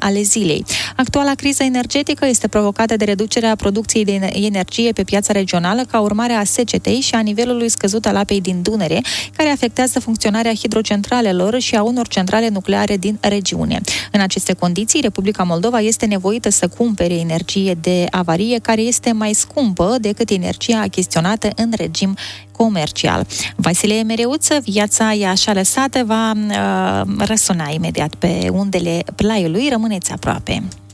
ale zilei. Actuala criză energetică este provocată de reducerea producției de energie pe piața regională ca urmare a secetei și a nivelului scăzut al apei din Dunăre, care afectează funcționarea hidrocentralelor și a unor centrale nucleare din regiune. În aceste condiții, Republica Moldova este nevoită să cumpere energie de avarie care este mai scumpă decât energia achiziționată în regim comercial. Vasile Mereuță, viața e așa lăsată, va răsuna imediat pe undele Plaiului. Rămâneți aproape.